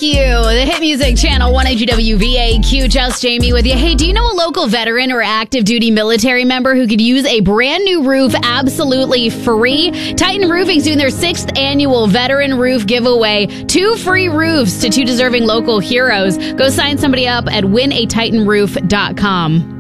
you. The Hit Music Channel 1AGWVAQ. Just Jamie with you. Hey, do you know a local veteran or active duty military member who could use a brand new roof absolutely free? Titan Roofing's doing their 6th annual veteran roof giveaway. 2 free roofs to 2 deserving local heroes. Go sign somebody up at winatitanroof.com.